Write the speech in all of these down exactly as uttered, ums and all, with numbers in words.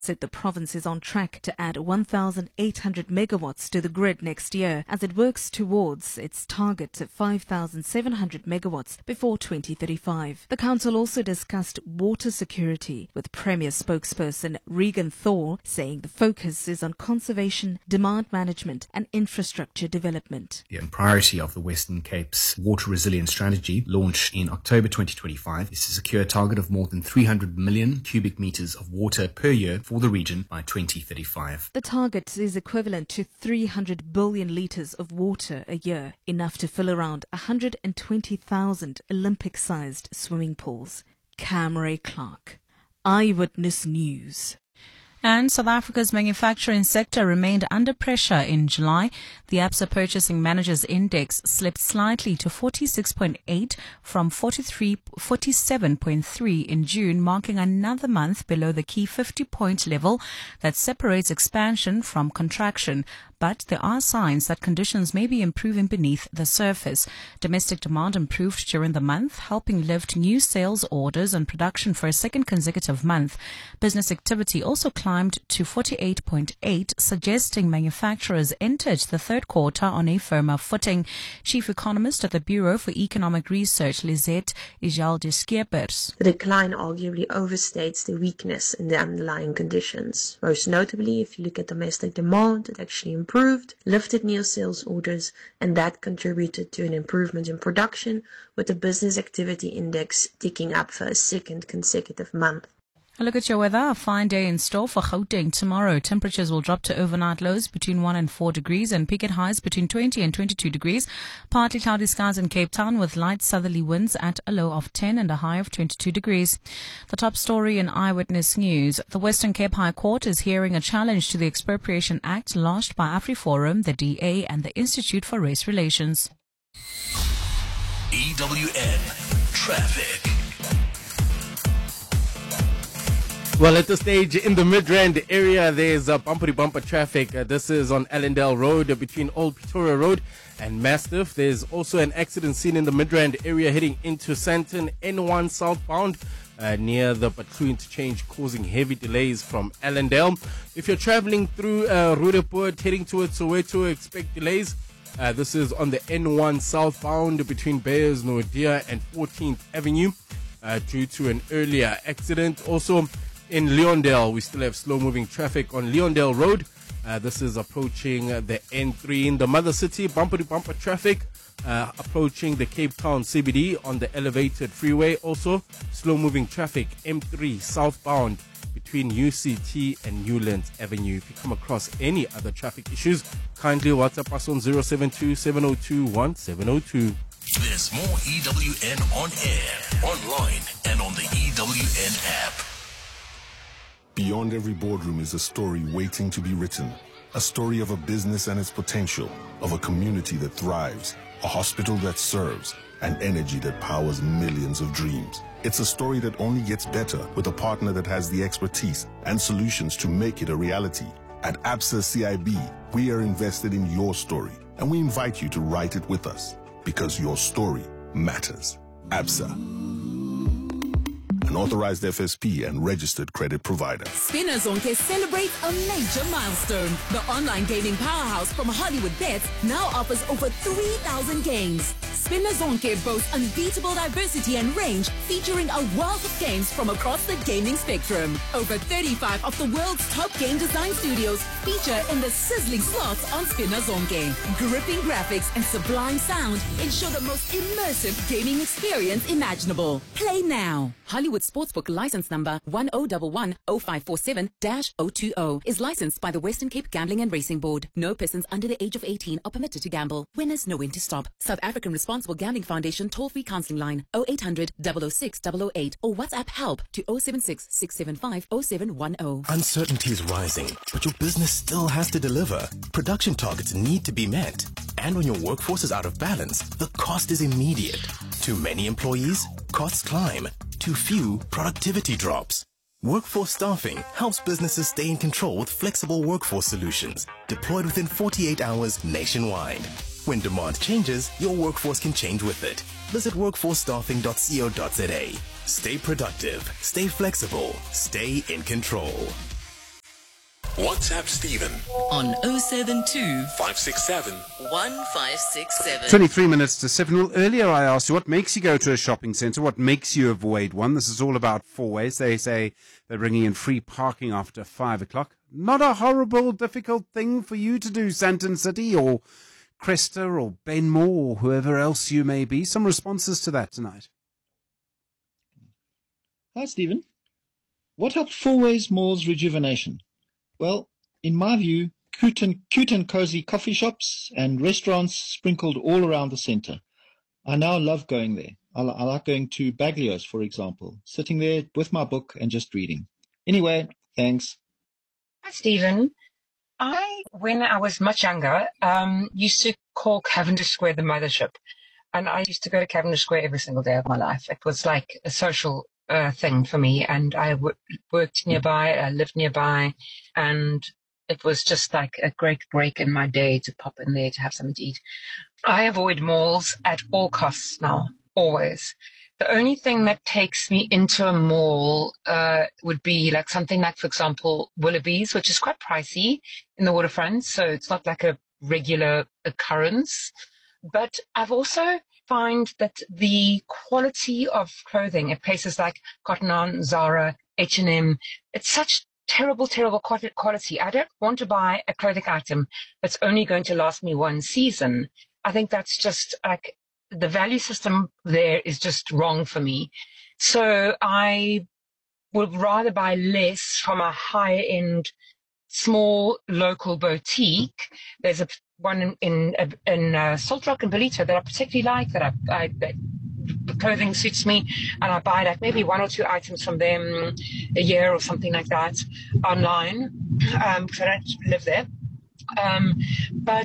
said the province is on track to add one thousand eight hundred megawatts to the grid next year as it works towards its target of five thousand seven hundred megawatts before twenty thirty-five. The council also discussed water security, with Premier spokesperson Regan Thor saying the focus is on conservation, demand management and infrastructure development. The priority of the Western Cape's water resilience strategy, launched in October twenty twenty-five, is to secure a target of more than three hundred million cubic meters of water per year for the region by twenty thirty-five. The target is equivalent to three hundred billion litres of water a year, enough to fill around one hundred twenty thousand Olympic-sized swimming pools. Camray Clark, Eyewitness News. And South Africa's manufacturing sector remained under pressure in July. The Absa Purchasing Managers Index slipped slightly to forty-six point eight from forty-three, forty-seven point three in June, marking another month below the key fifty-point level that separates expansion from contraction. But there are signs that conditions may be improving beneath the surface. Domestic demand improved during the month, helping lift new sales orders and production for a second consecutive month. Business activity also climbed to forty-eight point eight, suggesting manufacturers entered the third quarter on a firmer footing. Chief economist at the Bureau for Economic Research, Lizette Ijaldi-Skeepers. The decline arguably overstates the weakness in the underlying conditions. Most notably, if you look at domestic demand, it actually improved. improved, lifted new sales orders, and that contributed to an improvement in production, with the business activity index ticking up for a second consecutive month. A look at your weather. A fine day in store for Gauteng tomorrow. Temperatures will drop to overnight lows between one and four degrees and peak at highs between twenty and twenty-two degrees. Partly cloudy skies in Cape Town with light southerly winds at a low of ten and a high of twenty-two degrees. The top story in Eyewitness News. The Western Cape High Court is hearing a challenge to the Expropriation Act lodged by AfriForum, the D A and the Institute for Race Relations. E W N Traffic. Well, at this stage in the Midrand area, there's a bumper-to-bumper traffic. Uh, this is on Allendale Road uh, between Old Pretoria Road and Mastiff. There's also an accident scene in the Midrand area heading into Sandton, N one southbound uh, near the Patlu interchange, causing heavy delays from Allendale. If you're traveling through uh, Roodepoort heading towards Soweto, expect delays. Uh, this is on the N one southbound between Beyers, Nordia and fourteenth Avenue uh, due to an earlier accident. Also, in Leondale, we still have slow-moving traffic on Leondale Road. Uh, this is approaching uh, the N three in the Mother City. Bumper-to-bumper traffic uh, approaching the Cape Town C B D on the elevated freeway. Also, slow-moving traffic M three southbound between U C T and Newlands Avenue. If you come across any other traffic issues, kindly WhatsApp us on zero seven two, seven zero two, one seven zero two. There's more E W N on air, online, and on the E W N app. Beyond every boardroom is a story waiting to be written. A story of a business and its potential, of a community that thrives, a hospital that serves, and energy that powers millions of dreams. It's a story that only gets better with a partner that has the expertise and solutions to make it a reality. At Absa C I B, we are invested in your story, and we invite you to write it with us, because your story matters. Absa, an authorized F S P and registered credit provider. Spinazonke celebrates a major milestone. The online gaming powerhouse from Hollywood Bets now offers over three thousand games. Spinazonke boasts unbeatable diversity and range, featuring a wealth of games from across the gaming spectrum. Over thirty-five of the world's top game design studios feature in the sizzling slots on Spinazonke. Gripping graphics and sublime sound ensure the most immersive gaming experience imaginable. Play now. Hollywood Sportsbook license number one zero one one zero five four seven dash zero two zero is licensed by the Western Cape Gambling and Racing Board. No persons under the age of eighteen are permitted to gamble. Winners know when to stop. South African Responsible Gambling Foundation toll-free counseling line zero eight hundred, double oh six, double oh eight or WhatsApp help to zero seven six, six seven five, zero seven one zero. Uncertainty is rising, but your business still has to deliver. Production targets need to be met. And when your workforce is out of balance, the cost is immediate. Too many employees? Costs climb. Too few? Productivity drops. Workforce Staffing helps businesses stay in control with flexible workforce solutions deployed within forty-eight hours nationwide. When demand changes, your workforce can change with it. Visit workforce staffing dot co dot za. Stay productive, stay flexible, stay in control. WhatsApp Stephen on oh seven two, five six seven, one five six seven. twenty-three minutes to seven. Well, earlier I asked you what makes you go to a shopping centre, what makes you avoid one. This is all about Fourways. They say they're bringing in free parking after five o'clock. Not a horrible, difficult thing for you to do, Sandton City or Cresta or Benmore or whoever else you may be. Some responses to that tonight. Hi, Stephen. What helped Fourways Mall's rejuvenation? Well, in my view, cute and, cute and cozy coffee shops and restaurants sprinkled all around the centre. I now love going there. I, I like going to Baglio's, for example, sitting there with my book and just reading. Anyway, thanks. Hi, Stephen. I, when I was much younger, um, used to call Cavendish Square the mothership. And I used to go to Cavendish Square every single day of my life. It was like a social uh, thing for me. And I w- worked nearby, I lived nearby, and it was just like a great break in my day to pop in there to have something to eat. I avoid malls at all costs now, always. The only thing that takes me into a mall uh, would be like something like, for example, Willoughby's, which is quite pricey in the waterfront, so it's not like a regular occurrence. But I've also find that the quality of clothing at places like Cotton On, Zara, H and M, it's such terrible, terrible quality. I don't want to buy a clothing item that's only going to last me one season. I think that's just like the value system there is just wrong for me. So I would rather buy less from a higher end, small local boutique. There's a one in in, in uh, Salt Rock and Ballito that I particularly like, that I, I that the clothing suits me, and I buy like maybe one or two items from them a year or something like that online, um, because I don't live there. Um, but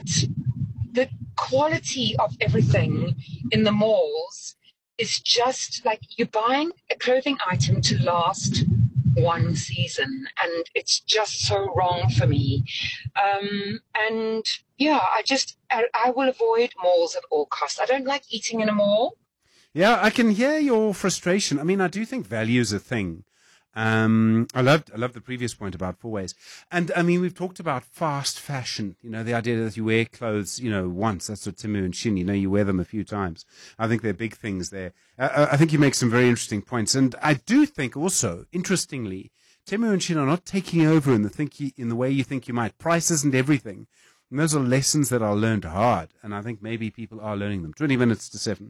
the quality of everything in the malls is just like you're buying a clothing item to last one season, and it's just so wrong for me. Um, and yeah, I just, I, I will avoid malls at all costs. I don't like eating in a mall. Yeah, I can hear your frustration. I mean, I do think value is a thing. Um, I loved, I loved the previous point about Fourways. And I mean, we've talked about fast fashion, you know, the idea that you wear clothes, you know, once. That's what Timu and Shin, you know, you wear them a few times. I think they're big things there. Uh, I think you make some very interesting points. And I do think also, interestingly, Timu and Shin are not taking over in the think you, in the way you think you might. Price isn't everything. And those are lessons that are learned hard. And I think maybe people are learning them. twenty minutes to seven.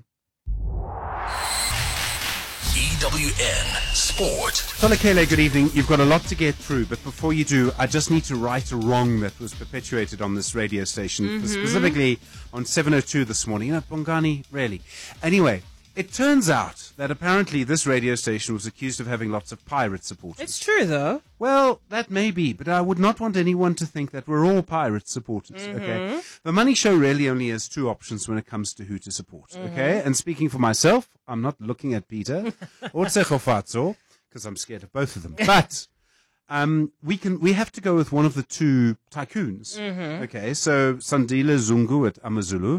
E W N Sport. Tolakele, good evening. You've got a lot to get through, but before you do, I just need to right a wrong that was perpetuated on this radio station, mm-hmm. specifically on seven oh two this morning. You know, Bongani, really. Anyway, it turns out that apparently this radio station was accused of having lots of pirate supporters. It's true, though. Well, that may be, but I would not want anyone to think that we're all pirate supporters, mm-hmm. okay? The Money Show really only has two options when it comes to who to support, mm-hmm. okay? And speaking for myself, I'm not looking at Peter or Tsechofatso, because I'm scared of both of them. But um, we can we have to go with one of the two tycoons, mm-hmm. okay? So Sandile Zungu at Amazulu,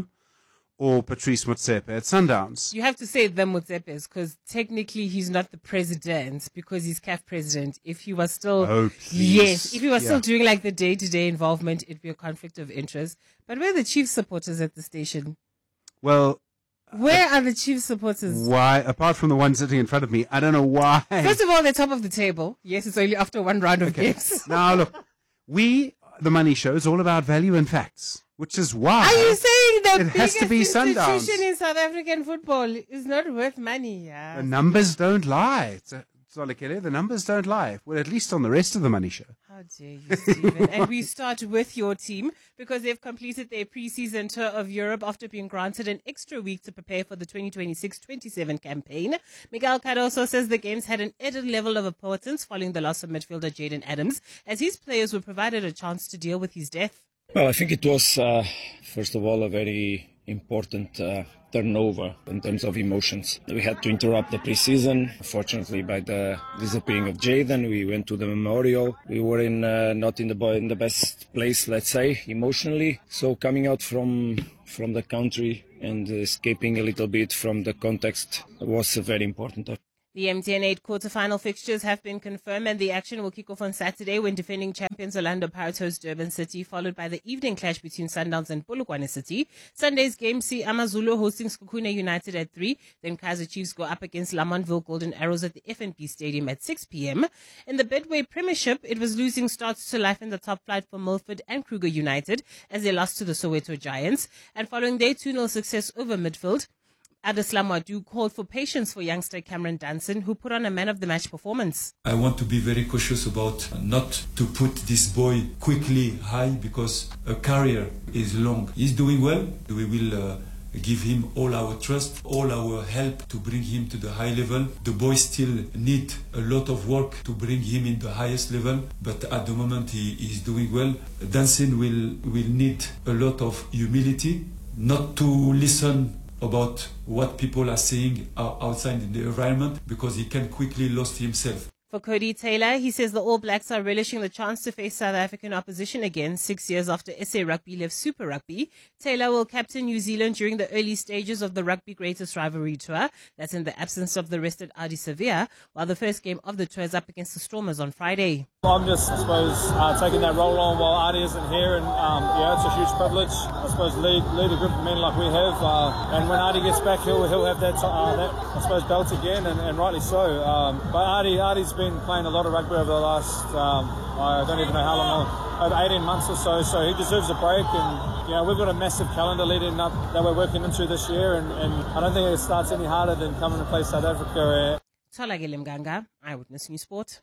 or Patrice Motsepe at Sundowns. You have to say the Motsepes, because technically he's not the president, because he's C A F president. If he was still, oh, please. yes, if he was yeah. still doing like the day-to-day involvement, it'd be a conflict of interest. But we're the chief supporters at the station. Well, where uh, are the chief supporters? Why, apart from the one sitting in front of me, I don't know why. First of all, they're top of the table. Yes, it's only after one round of okay. games. Now look, we, the Money Show, is all about value and facts. Which is why are you saying the it has to be institution Sundowns in South African football is not worth money? Yeah. The numbers don't lie. Solakele, the numbers don't lie. Well, at least on the rest of the Money Show. How dare you, Stephen? And we start with your team because they've completed their pre-season tour of Europe after being granted an extra week to prepare for the twenty twenty-six twenty-seven campaign. Miguel Cardoso says the games had an added level of importance following the loss of midfielder Jaden Adams, as his players were provided a chance to deal with his death. Well, I think it was, uh, first of all, a very important uh, turnover in terms of emotions. We had to interrupt the pre-season. Fortunately, by the disappearing of Jaden, we went to the memorial. We were in uh, not in the in the best place, let's say, emotionally. So coming out from from the country and escaping a little bit from the context was uh, very important. The M T N eight quarter-final fixtures have been confirmed, and the action will kick off on Saturday when defending champions Orlando Pirates host Durban City, followed by the evening clash between Sundowns and Polokwane City. Sunday's game see Amazulu hosting Skukune United at three, then Kaizer Chiefs go up against Lamontville Golden Arrows at the F N P Stadium at six p.m. In the Betway Premiership, it was losing starts to life in the top flight for Milford and Kruger United as they lost to the Soweto Giants, and following their two nil success over Midfield, Adeslam Wadu called for patience for youngster Cameron Danson, who put on a man-of-the-match performance. I want to be very cautious about not to put this boy quickly high because a career is long. He's doing well. We will uh, give him all our trust, all our help to bring him to the high level. The boy still need a lot of work to bring him in the highest level, but at the moment he is doing well. Danson will, will need a lot of humility, not to listen about what people are saying outside in the environment because he can quickly lose himself. For Cody Taylor, he says the All Blacks are relishing the chance to face South African opposition again six years after S A Rugby left Super Rugby. Taylor will captain New Zealand during the early stages of the Rugby Greatest Rivalry Tour. That's in the absence of the rested Adi Sevilla, while the first game of the tour is up against the Stormers on Friday. I'm just, I suppose, uh, taking that role on while Adi isn't here, and um, yeah, it's a huge privilege. I suppose lead lead a group of men like we have, uh, and when Adi gets back, he'll he'll have that, uh, that I suppose, belt again, and, and rightly so. Um, but Adi Adi's been playing a lot of rugby over the last, um, I don't even know how long, over eighteen months or so, so he deserves a break, and you know, we've got a massive calendar leading up that we're working into this year, and, and I don't think it starts any harder than coming to play South Africa. Tolagile Mganga, Eyewitness News Sport.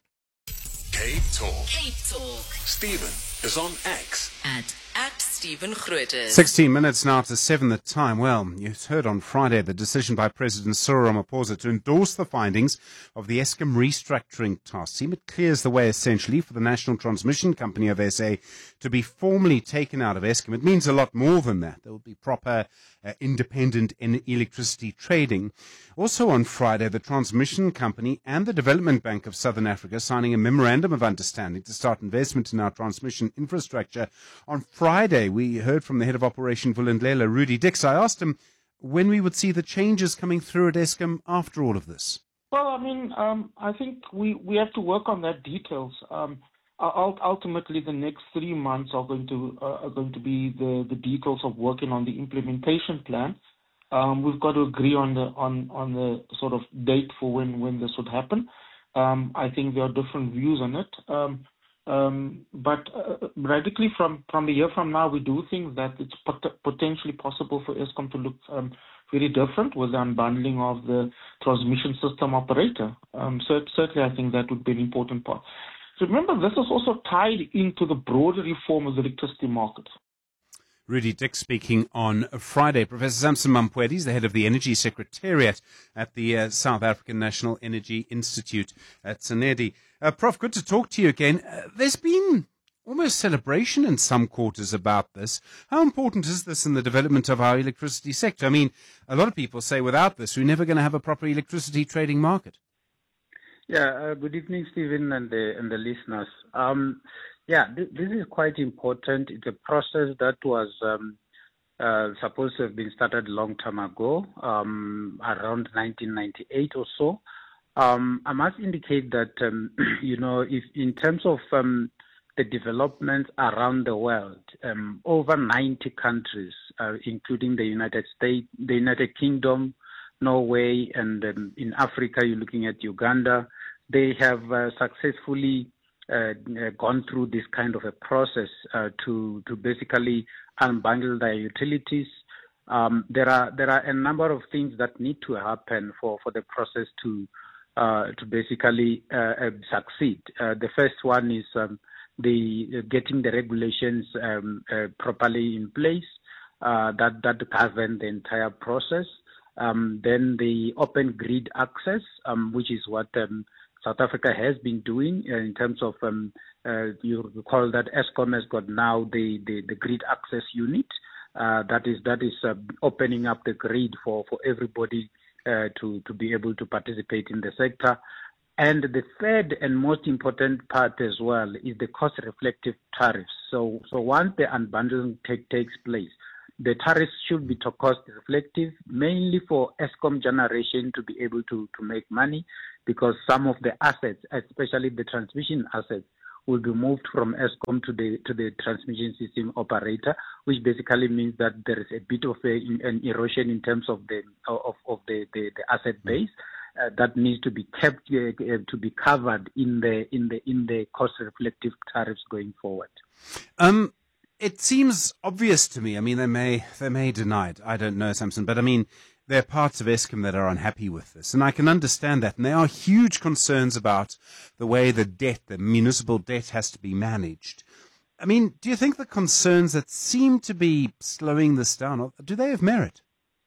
Cape Talk. Cape Talk. Stephen is on X. At, at Stephen Grootes. sixteen minutes now to seven the time. Well, you heard on Friday the decision by President Cyril Ramaphosa to endorse the findings of the Eskom restructuring task team. It clears the way essentially for the National Transmission Company of S A to be formally taken out of Eskom. It means a lot more than that. There will be proper uh, independent in electricity trading. Also on Friday, the Transmission Company and the Development Bank of Southern Africa signing a memorandum of understanding to start investment in our transmission infrastructure. On Friday, we heard from the head of Operation Vulindlela, Rudy Dix. I asked him when we would see the changes coming through at Eskom after all of this. Well, I mean, um, I think we, we have to work on that details. Um, ultimately, the next three months are going to uh, are going to be the, the details of working on the implementation plan. Um, we've got to agree on the on, on the sort of date for when, when this would happen. Um, I think there are different views on it. Um, um, but uh, radically from, from a year from now, we do think that it's pot- potentially possible for Eskom to look um, very different with the unbundling of the transmission system operator. Um, so certainly, I think that would be an important part. Remember, this is also tied into the broader reform of the electricity market. Rudy Dix speaking on Friday. Professor Samson Mampwedi is the head of the Energy Secretariat at the uh, South African National Energy Institute at Tsanedi. Uh, Prof, good to talk to you again. Uh, there's been almost celebration in some quarters about this. How important is this in the development of our electricity sector? I mean, a lot of people say without this, we're never going to have a proper electricity trading market. Yeah, uh, good evening, Stephen, and the, and the listeners. Um, yeah, th- this is quite important. It's a process that was um, uh, supposed to have been started a long time ago, um, around nineteen ninety-eight or so. Um, I must indicate that, um, you know, if in terms of um, the developments around the world, um, over ninety countries, uh, including the United States, the United Kingdom, Norway, and um, in Africa, you're looking at Uganda, they have uh, successfully uh, gone through this kind of a process uh, to to basically unbundle their utilities. Um, there are there are a number of things that need to happen for, for the process to uh, to basically uh, uh, succeed. Uh, the first one is um, the uh, getting the regulations um, uh, properly in place uh, that that govern the entire process. Um, then the open grid access, um, which is what um, South Africa has been doing uh, in terms of, um, uh, you recall that Eskom has got now the, the, the grid access unit uh, that is that is uh, opening up the grid for, for everybody uh, to, to be able to participate in the sector. And the third and most important part as well is the cost-reflective tariffs. So, so once the unbundling take, takes place, the tariffs should be cost reflective, mainly for Eskom generation to be able to, to make money, because some of the assets, especially the transmission assets, will be moved from Eskom to the to the transmission system operator, which basically means that there is a bit of a, an erosion in terms of the of, of the, the, the asset base uh, that needs to be kept uh, to be covered in the in the in the cost reflective tariffs going forward. Um, it seems obvious to me. I mean, they may they may deny it. I don't know, Samson, but I mean, there are parts of Eskom that are unhappy with this, and I can understand that. And there are huge concerns about the way the debt, the municipal debt, has to be managed. I mean, do you think the concerns that seem to be slowing this down, do they have merit?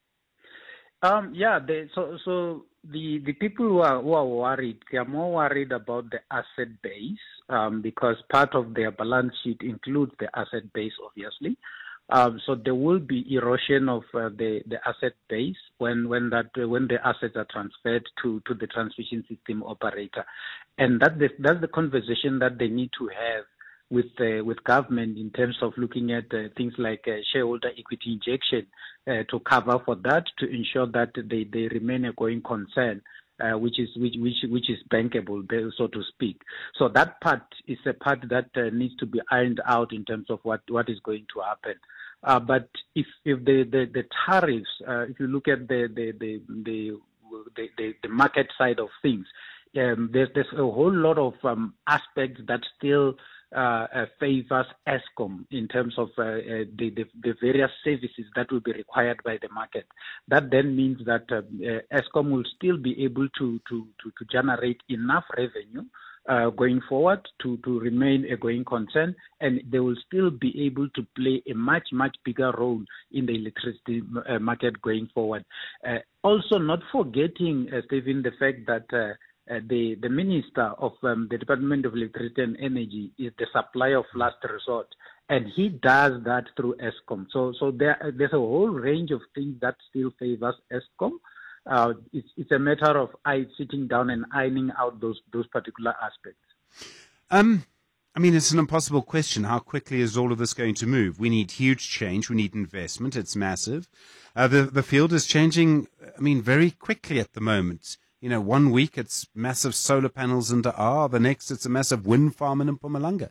Um, yeah, they, so so the the people who are who are worried, they are more worried about the asset base, um, because part of their balance sheet includes the asset base, obviously. Um, so there will be erosion of uh, the the asset base when when that uh, when the assets are transferred to, to the transmission system operator, and that the, that's the conversation that they need to have with uh, with government in terms of looking at uh, things like uh, shareholder equity injection uh, to cover for that, to ensure that they, they remain a going concern. Uh, which is which which which is bankable, so to speak. So that part is a part that uh, needs to be ironed out in terms of what, what is going to happen. Uh, but if if the the, the tariffs, uh, if you look at the the the the, the, the, the market side of things, um, there's there's a whole lot of um, aspects that still Uh, uh, favors Eskom in terms of uh, uh, the, the, the various services that will be required by the market. That then means that uh, uh, Eskom will still be able to, to, to, to generate enough revenue uh, going forward to, to remain a going concern, and they will still be able to play a much, much bigger role in the electricity uh, market going forward. Uh, also, not forgetting, uh, Stephen, the fact that uh, Uh, the, the Minister of um, the Department of Electricity and Energy is the supplier of last resort, and he does that through Eskom. So so there, there's a whole range of things that still favors Eskom. Uh, it's, it's a matter of I sitting down and ironing out those those particular aspects. Um, I mean, it's an impossible question. How quickly is all of this going to move? We need huge change. We need investment. It's massive. Uh, the, the field is changing, I mean, very quickly at the moment. You know, one week it's massive solar panels in Dar, the next it's a massive wind farm in Mpumalanga.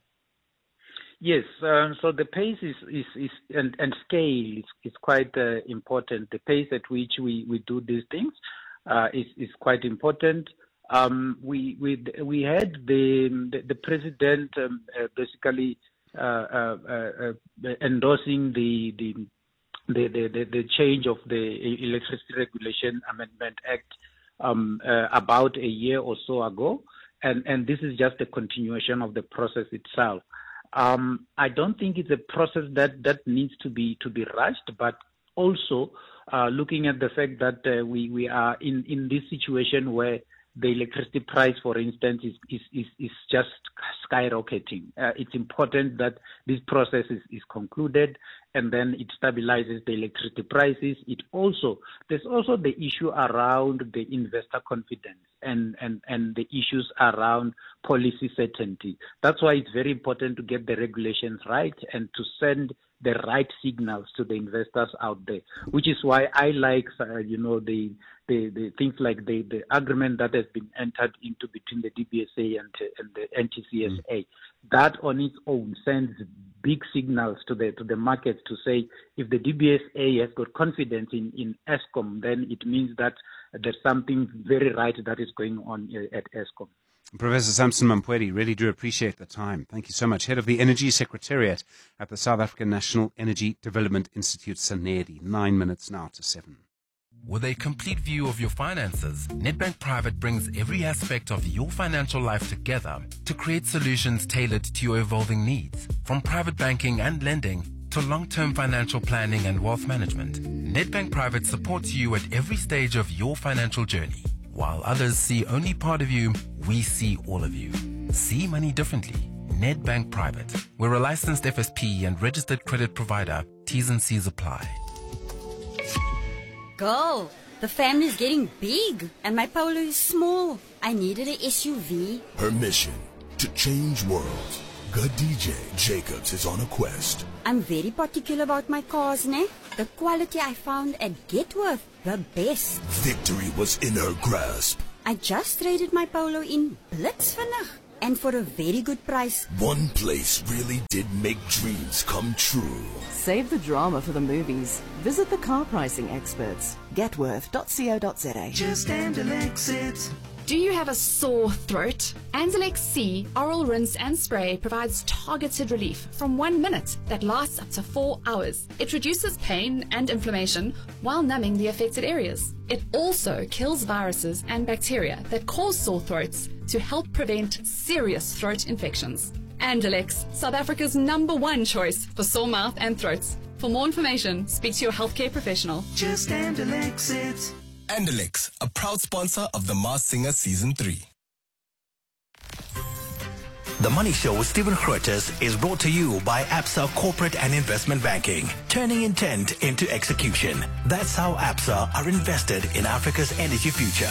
Yes, um, so the pace is, is, is and, and scale is, is quite uh, important. The pace at which we, we do these things uh, is, is quite important. Um, we we we had the the, the president um, uh, basically uh, uh, uh, endorsing the the, the the the change of the Electricity Regulation Amendment Act Um, uh, about a year or so ago, and, and this is just a continuation of the process itself. Um, I don't think it's a process that, that needs to be to be rushed, but also uh, looking at the fact that uh, we, we are in, in this situation where the electricity price, for instance, is, is, is, is just skyrocketing. Uh, it's important that this process is, is concluded, and then it stabilizes the electricity prices. It also, there's also the issue around the investor confidence and, and, and the issues around policy certainty. That's why it's very important to get the regulations right and to send the right signals to the investors out there, which is why I like, uh, you know, the, the, the things like the, the agreement that has been entered into between the D B S A and, and the N T C S A. Mm. That on its own sends big signals to the to the markets to say if the D B S A has got confidence in, in Eskom, then it means that there's something very right that is going on at Eskom. Professor Samson Mampoedi, really do appreciate the time. Thank you so much. Head of the Energy Secretariat at the South African National Energy Development Institute, SANEDI. Nine minutes now to seven. With a complete view of your finances, Nedbank Private brings every aspect of your financial life together to create solutions tailored to your evolving needs. From private banking and lending to long-term financial planning and wealth management, Nedbank Private supports you at every stage of your financial journey. While others see only part of you, we see all of you. See money differently. Nedbank Private. We're a licensed F S P and registered credit provider. T's and C's apply. Girl, the family's getting big and my Polo is small. I needed a S U V. Her mission, to change worlds. Good D J Jacobs is on a quest. I'm very particular about my cars, ne? The quality I found at Getworth, the best. Victory was in her grasp. I just traded my Polo in Blitz vannacht, and for a very good price. One place really did make dreams come true. Save the drama for the movies. Visit the car pricing experts. Getworth dot co dot za. Just Andalex it. Do you have a sore throat? Andalex C Oral Rinse and Spray provides targeted relief from one minute that lasts up to four hours. It reduces pain and inflammation while numbing the affected areas. It also kills viruses and bacteria that cause sore throats to help prevent serious throat infections. Andalex, South Africa's number one choice for sore mouth and throats. For more information, speak to your healthcare professional. Just Andalex it. Andalex, a proud sponsor of The Masked Singer Season three. The Money Show with Stephen Grootes is brought to you by Absa Corporate and Investment Banking, turning intent into execution. That's how Absa are invested in Africa's energy future.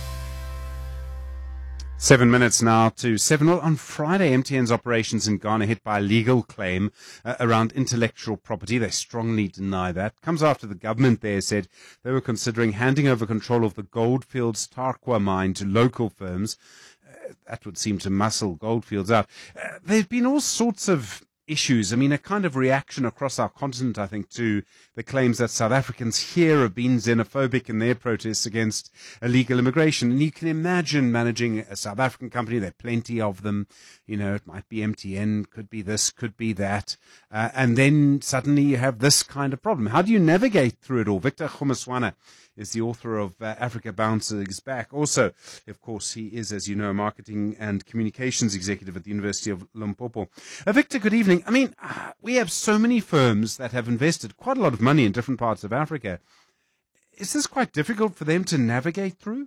Seven minutes now to seven. Well, on Friday, M T N's operations in Ghana hit by a legal claim uh, around intellectual property. They strongly deny that. Comes after the government there said they were considering handing over control of the Goldfields Tarkwa mine to local firms. Uh, that would seem to muscle Goldfields out. Uh, there have been all sorts of issues. I mean, a kind of reaction across our continent, I think, to the claims that South Africans here have been xenophobic in their protests against illegal immigration. And you can imagine managing a South African company. There are plenty of them. You know, it might be M T N, could be this, could be that. Uh, and then suddenly you have this kind of problem. How do you navigate through it all? Victor Kgomoeswana is the author of uh, Africa Bounces Back. Also, of course, he is, as you know, a marketing and communications executive at the University of Limpopo. Uh, Victor, good evening. I mean, uh, we have so many firms that have invested quite a lot of money in different parts of Africa. Is this quite difficult for them to navigate through?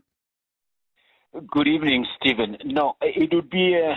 Good evening, Stephen. No, it would be, uh,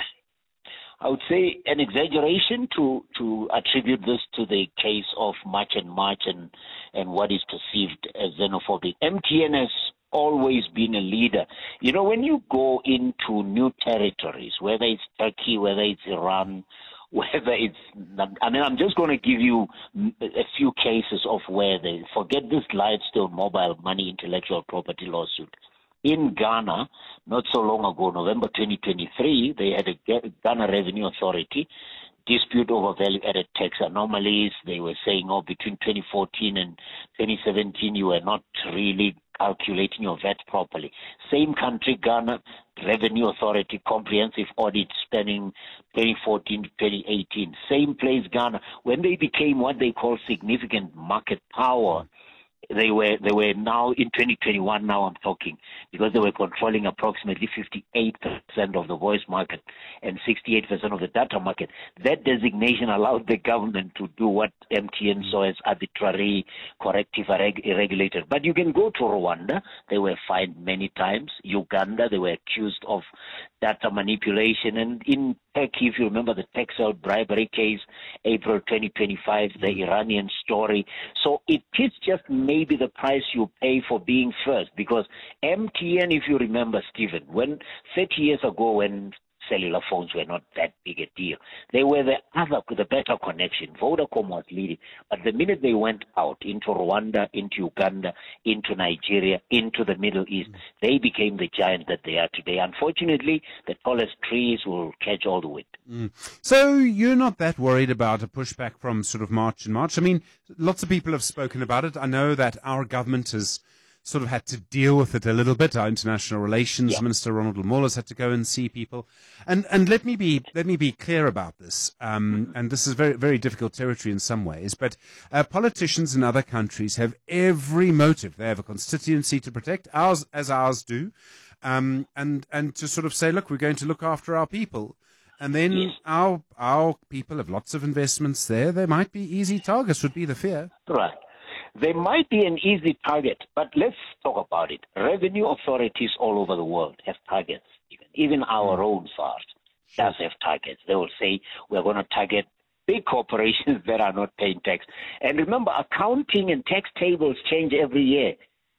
I would say, an exaggeration to, to attribute this to the case of March and March and, and what is perceived as xenophobic. M T N has always been a leader. You know, when you go into new territories, whether it's Turkey, whether it's Iran, whether it's, I mean, I'm just going to give you a few cases of where they, forget this Lightstone mobile money intellectual property lawsuit. In Ghana, not so long ago, November twenty twenty-three, they had a Ghana Revenue Authority dispute over value-added tax anomalies. They were saying, oh, between twenty fourteen and twenty seventeen, you were not really calculating your V A T properly. Same country, Ghana Revenue Authority, comprehensive audit spanning twenty fourteen to twenty eighteen. Same place, Ghana. When they became what they call significant market power, They were they were now in twenty twenty-one, now I'm talking, because they were controlling approximately fifty-eight percent of the voice market and sixty-eight percent of the data market. That designation allowed the government to do what M T N saw as arbitrary, corrective, irregulated. But you can go to Rwanda. They were fined many times. Uganda, they were accused of data manipulation. And in Turkey, if you remember the Texel bribery case, April twenty twenty-five, the Iranian story. So it is just maybe the price you pay for being first, because M T N, if you remember, Stephen, when thirty years ago when cellular phones were not that big a deal, they were the other, the better connection. Vodacom was leading. But the minute they went out into Rwanda, into Uganda, into Nigeria, into the Middle East, mm. they became the giant that they are today. Unfortunately, the tallest trees will catch all the wind. Mm. So you're not that worried about a pushback from sort of March and March? I mean, lots of people have spoken about it. I know that our government has sort of had to deal with it a little bit. Our international relations yeah. minister Ronald Lamola has had to go and see people, and and let me be let me be clear about this. Um, and this is very very difficult territory in some ways, but uh, politicians in other countries have every motive. They have a constituency to protect, ours as ours do, um, and and to sort of say, look, we're going to look after our people. And then yes. our our people have lots of investments there. They might be easy targets, would be the fear. Right. They might be an easy target, but let's talk about it. Revenue authorities all over the world have targets. Even, even our own SARS does have targets. They will say, we're going to target big corporations that are not paying tax. And remember, accounting and tax tables change every year.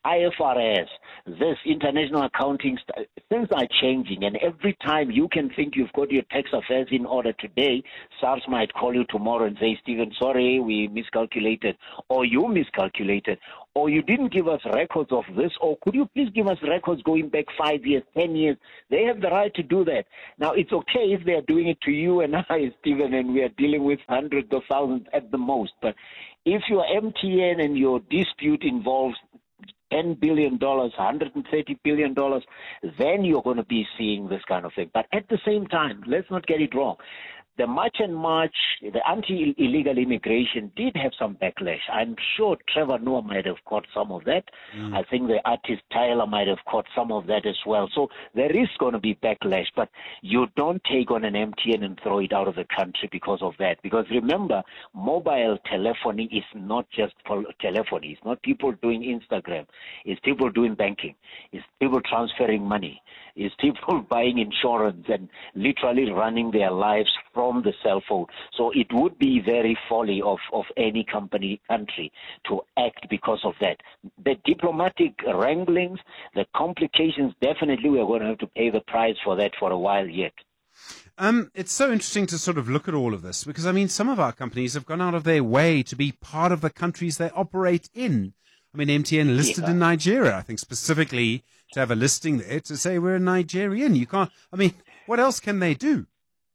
I F R S, this international accounting, st- things are changing. And every time you can think you've got your tax affairs in order today, SARS might call you tomorrow and say, Stephen, sorry, we miscalculated, or you miscalculated, or you didn't give us records of this, or could you please give us records going back five years, ten years? They have the right to do that. Now, it's okay if they're doing it to you and I, Stephen, and we are dealing with hundreds of thousands at the most. But if you're M T N and your dispute involves ten billion dollars, one hundred thirty billion dollars, then you're going to be seeing this kind of thing. But at the same time, let's not get it wrong. The March and March, the anti-illegal immigration did have some backlash. I'm sure Trevor Noah might have caught some of that. Mm. I think the artist Tyler might have caught some of that as well. So there is going to be backlash, but you don't take on an M T N and throw it out of the country because of that. Because remember, mobile telephony is not just telephony. It's not people doing Instagram. It's people doing banking. It's people transferring money. It's people buying insurance and literally running their lives from the cell phone. So it would be very folly of, of any company, country to act because of that. The diplomatic wranglings, the complications, definitely we're going to have to pay the price for that for a while yet. Um, it's so interesting to sort of look at all of this because, I mean, some of our companies have gone out of their way to be part of the countries they operate in. I mean, M T N listed yeah. in Nigeria, I think specifically to have a listing there to say we're a Nigerian. You can't, I mean, what else can they do?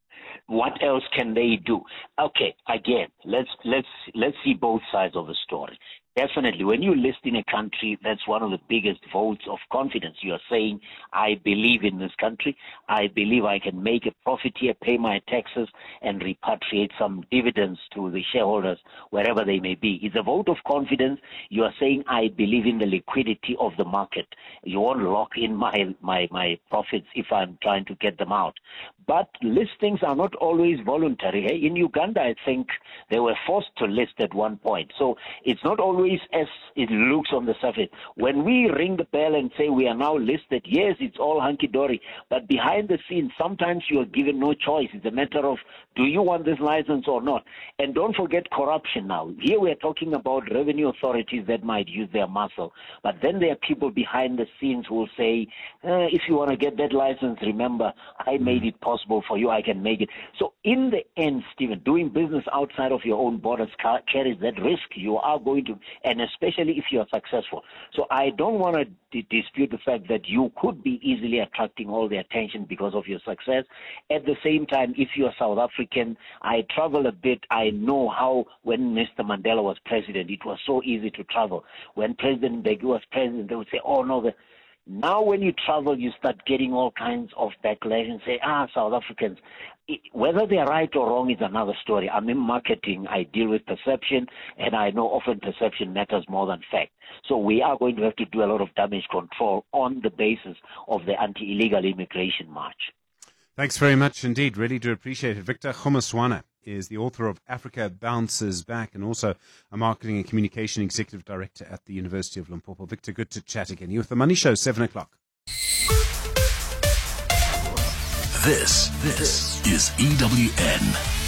What else can they do? Okay, again, let's let's let's see both sides of the story. Definitely, when you list in a country, that's one of the biggest votes of confidence. You are saying, I believe in this country. I believe I can make a profit here, pay my taxes, and repatriate some dividends to the shareholders, wherever they may be. It's a vote of confidence. You are saying, I believe in the liquidity of the market. You won't lock in my, my, my profits if I'm trying to get them out. But listings are not always voluntary. In Uganda, I think they were forced to list at one point. So it's not always as it looks on the surface. When we ring the bell and say we are now listed, yes, it's all hunky-dory. But behind the scenes, sometimes you are given no choice. It's a matter of, do you want this license or not? And don't forget corruption now. Here we are talking about revenue authorities that might use their muscle. But then there are people behind the scenes who will say, eh, if you want to get that license, remember, I made it possible for you. I can make it. So in the end, Stephen, doing business outside of your own borders carries that risk. You are going to, and especially if you are successful. So I don't want to d- dispute the fact that you could be easily attracting all the attention because of your success. At the same time, if you are South African, I travel a bit. I know how when Mister Mandela was president, it was so easy to travel. When President Mbeki was president, they would say, oh, no, the Now when you travel, you start getting all kinds of backlash and say, ah, South Africans. Whether they're right or wrong is another story. I'm in marketing. I deal with perception, and I know often perception matters more than fact. So we are going to have to do a lot of damage control on the basis of the anti-illegal immigration march. Thanks very much indeed. Really do appreciate it. Victor Kgomoeswana is the author of Africa Bounces Back and also a marketing and communication executive director at the University of Limpopo. Victor, good to chat again. You're with The Money Show, seven o'clock. This, this is E W N.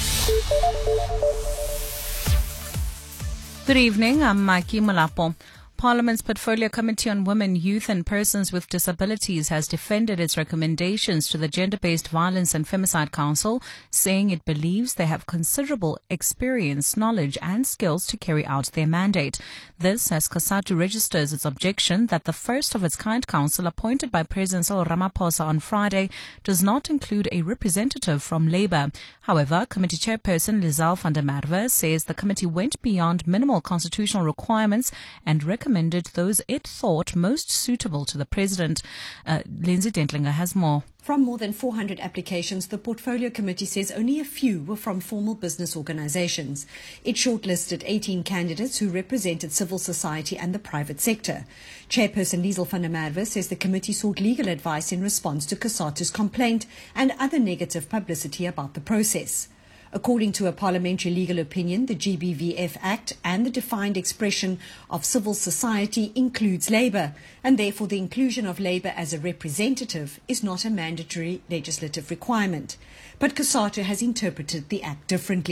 Good evening, I'm Mikey Malapo. Parliament's Portfolio Committee on Women, Youth and Persons with Disabilities has defended its recommendations to the Gender-Based Violence and Femicide Council, saying it believes they have considerable experience, knowledge and skills to carry out their mandate. This as COSATU registers its objection that the first of its kind council appointed by President Cyril Ramaphosa on Friday does not include a representative from Labour. However, Committee Chairperson Lizelle van der Merwe says the committee went beyond minimal constitutional requirements and recommended those it thought most suitable to the president. Uh, Lindsay Dentlinger has more. From more than four hundred applications, the Portfolio Committee says only a few were from formal business organizations. It shortlisted eighteen candidates who represented civil society and the private sector. Chairperson Lizelle van der Merwe says the committee sought legal advice in response to COSATU's complaint and other negative publicity about the process. According to a parliamentary legal opinion, the G B V F Act and the defined expression of civil society includes Labour, and therefore the inclusion of Labour as a representative is not a mandatory legislative requirement. But COSATU has interpreted the Act differently.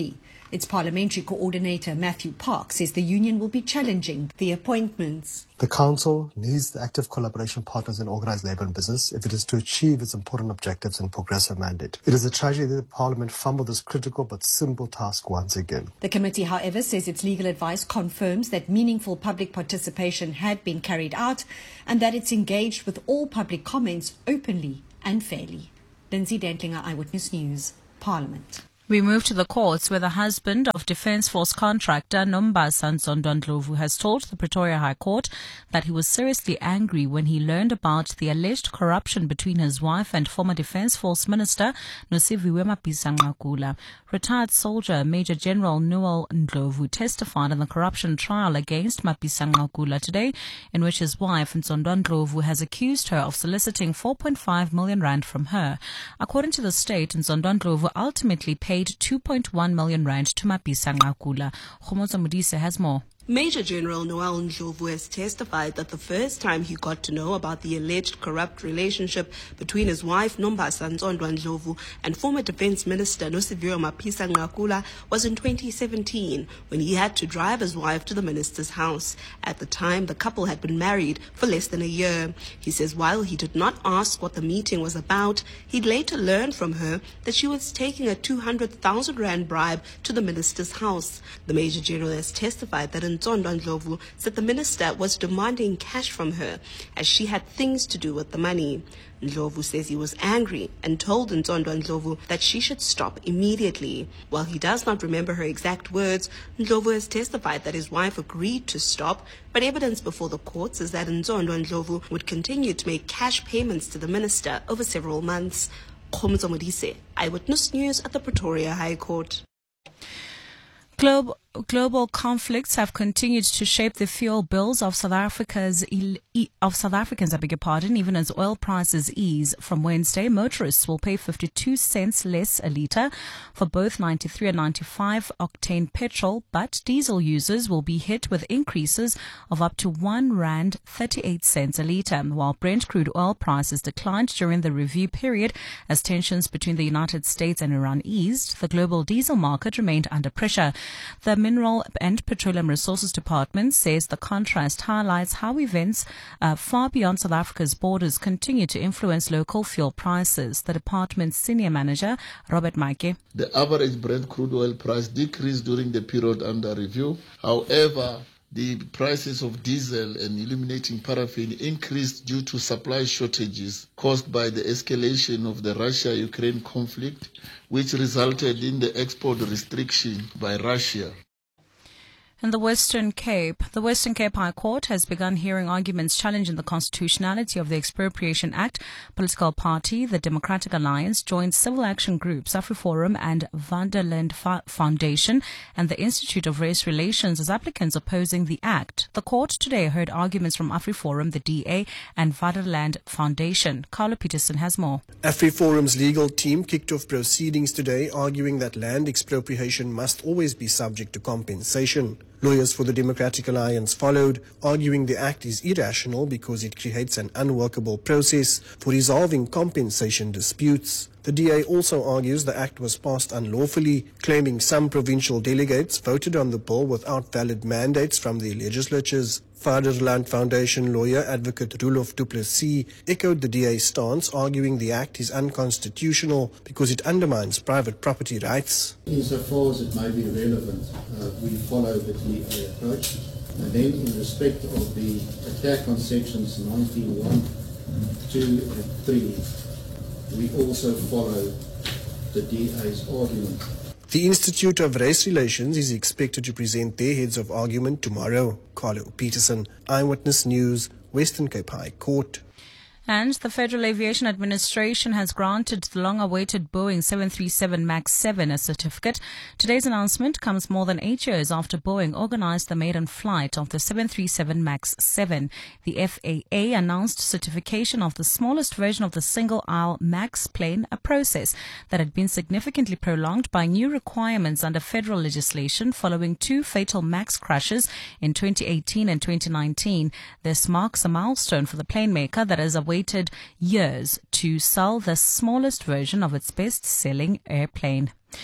Its parliamentary coordinator, Matthew Park, says the union will be challenging the appointments. The Council needs the active collaboration partners in organised labour and business if it is to achieve its important objectives and progressive mandate. It is a tragedy that the Parliament fumbled this critical but simple task once again. The committee, however, says its legal advice confirms that meaningful public participation had been carried out and that it's engaged with all public comments openly and fairly. Lindsay Dentlinger, Eyewitness News, Parliament. We move to the courts, where the husband of Defence Force contractor Nombasa Nzondwa-Ndlovu has told the Pretoria High Court that he was seriously angry when he learned about the alleged corruption between his wife and former Defence Force Minister Nosiviwe Mapisa-Nqakula. Retired soldier Major General Noel Ndlovu testified in the corruption trial against Mapisa-Nqakula today, in which his wife Nzondwa-Ndlovu has accused her of soliciting four point five million rand from her. According to the state, Nzondwa-Ndlovu ultimately paid two point one million rand to Mapisa-Nqakula. Khomotso Modise has more. Major General Noel Ndlovu has testified that the first time he got to know about the alleged corrupt relationship between his wife Nombasa Nzondwa-Ndlovu and former Defence Minister Nosiviwe Mapisa-Nqakula was in twenty seventeen, when he had to drive his wife to the minister's house. At the time, the couple had been married for less than a year. He says while he did not ask what the meeting was about, he'd later learned from her that she was taking a two hundred thousand rand bribe to the minister's house. The Major General has testified that Nzondwa-Ndlovu said the minister was demanding cash from her as she had things to do with the money. Ndlovu says he was angry and told Nzondwa-Ndlovu that she should stop immediately. While he does not remember her exact words, Ndlovu has testified that his wife agreed to stop, but evidence before the courts is that Nzondwa-Ndlovu would continue to make cash payments to the minister over several months. Khomotso Modise, Eyewitness News at the Pretoria High Court. Global, global conflicts have continued to shape the fuel bills of South Africa's of South Africans, I beg your pardon, even as oil prices ease. From Wednesday, motorists will pay fifty-two cents less a litre for both ninety-three and ninety-five octane petrol, but diesel users will be hit with increases of up to one rand thirty-eight cents a litre, while Brent crude oil prices declined during the review period as tensions between the United States and Iran eased. The global diesel market remained under pressure. The Mineral and Petroleum Resources Department says the contrast highlights how events uh, far beyond South Africa's borders continue to influence local fuel prices. The department's senior manager, Robert Maike. The average Brent crude oil price decreased during the period under review. However, the prices of diesel and illuminating paraffin increased due to supply shortages caused by the escalation of the Russia-Ukraine conflict, which resulted in the export restriction by Russia. In the Western Cape, the Western Cape High Court has begun hearing arguments challenging the constitutionality of the Expropriation Act. Political party, the Democratic Alliance, joined civil action groups AfriForum and Vaderland Foundation and the Institute of Race Relations as applicants opposing the act. The court today heard arguments from AfriForum, the D A, and Vaderland Foundation. Carlo Peterson has more. AfriForum's legal team kicked off proceedings today, arguing that land expropriation must always be subject to compensation. Lawyers for the Democratic Alliance followed, arguing the act is irrational because it creates an unworkable process for resolving compensation disputes. The D A also argues the act was passed unlawfully, claiming some provincial delegates voted on the bill without valid mandates from their legislatures. Vaderland Foundation lawyer advocate Roelof du Plessis echoed the D A's stance, arguing the act is unconstitutional because it undermines private property rights. Insofar as it may be relevant, uh, we follow the D A approach. And then in respect of the attack on sections nineteen one, two and three, we also follow the D A's argument. The Institute of Race Relations is expected to present their heads of argument tomorrow. Carlo Peterson, Eyewitness News, Western Cape High Court. And the Federal Aviation Administration has granted the long-awaited Boeing seven thirty-seven MAX seven a certificate. Today's announcement comes more than eight years after Boeing organized the maiden flight of the seven thirty-seven MAX seven. The F A A announced certification of the smallest version of the single-aisle MAX plane, a process that had been significantly prolonged by new requirements under federal legislation following two fatal MAX crashes in twenty eighteen and twenty nineteen. This marks a milestone for the plane maker that has awaited years to sell the smallest version of its best-selling airplane.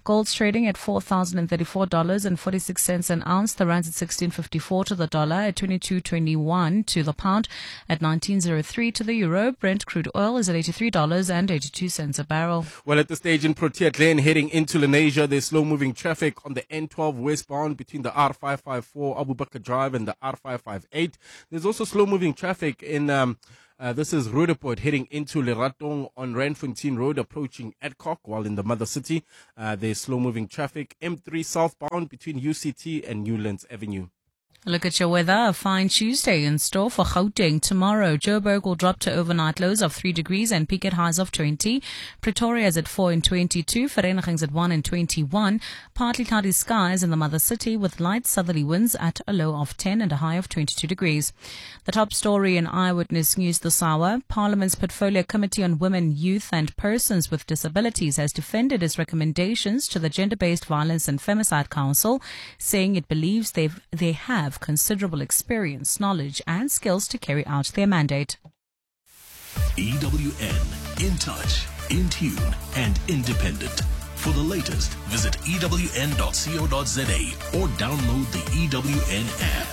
Gold's trading at four thousand thirty-four dollars and forty-six cents an ounce. The rand's at sixteen fifty-four to the dollar, at twenty-two twenty-one to the pound, at nineteen oh three to the euro. Brent crude oil is at eighty-three dollars and eighty-two cents a barrel. Well, at the stage in Protea Glen, heading into Lenasia, there's slow-moving traffic on the N twelve westbound between the R five five four Abu Bakr Drive and the R five five eight. There's also slow-moving traffic in... Um, Uh, this is Roodepoort heading into Leratong on Randfontein Road approaching Adcock, while in the mother city uh, there's slow-moving traffic M three southbound between U C T and Newlands Avenue. Look at your weather. A fine Tuesday in store for Gauteng. Tomorrow, Joburg will drop to overnight lows of three degrees and peak at highs of twenty. Pretoria is at four and twenty-two. Vereeniging's at one and twenty-one. Partly cloudy skies in the mother city with light southerly winds at a low of ten and a high of twenty-two degrees. The top story in Eyewitness News this hour. Parliament's Portfolio Committee on Women, Youth and Persons with Disabilities has defended its recommendations to the Gender-Based Violence and Femicide Council, saying it believes they've, they have considerable experience, knowledge and skills to carry out their mandate. E W N, in touch, in tune and independent. For the latest, visit E W N dot co dot za or download the E W N app.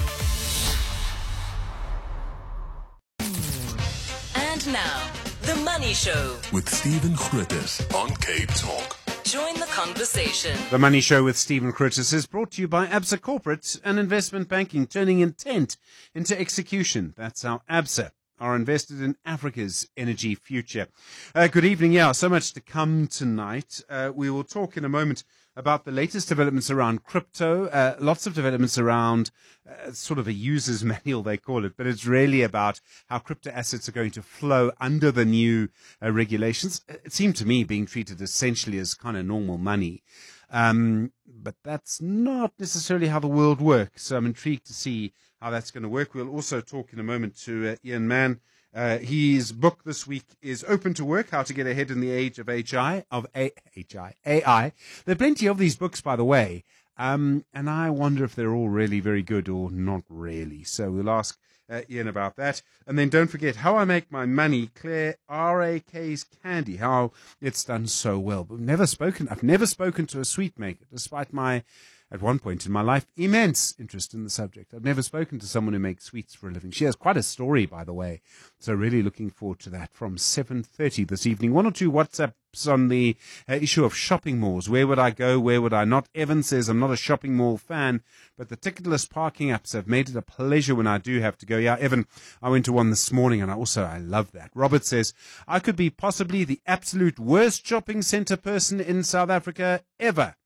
And now, The Money Show with Stephen Grootes on Cape Talk. Join the conversation. The Money Show with Stephen Grootes is brought to you by Absa Corporate and Investment Banking, turning intent into execution. That's how Absa are invested in Africa's energy future. Uh, good evening. Yeah, so much to come tonight. Uh, we will talk in a moment about the latest developments around crypto, uh, lots of developments around uh, sort of a user's manual, they call it, but it's really about how crypto assets are going to flow under the new uh, regulations. It seemed to me being treated essentially as kind of normal money. Um, but that's not necessarily how the world works. So I'm intrigued to see how that's going to work. We'll also talk in a moment to uh, Ian Mann. Uh, his book this week is Open to Work, How to Get Ahead in the Age of H I, of A, H I, A I. There are plenty of these books, by the way, um, and I wonder if they're all really very good or not really. So we'll ask uh, Ian about that. And then don't forget, How I Make My Money, Claire R A K's Candy, how it's done so well. But we've never spoken, I've never spoken to a sweet maker, despite my, at one point in my life, immense interest in the subject. I've never spoken to someone who makes sweets for a living. She has quite a story, by the way. So really looking forward to that from seven thirty this evening. One or two WhatsApps on the uh, issue of shopping malls. Where would I go? Where would I not? Evan says, I'm not a shopping mall fan, but the ticketless parking apps have made it a pleasure when I do have to go. Yeah, Evan, I went to one this morning and I also, I love that. Robert says, I could be possibly the absolute worst shopping center person in South Africa ever.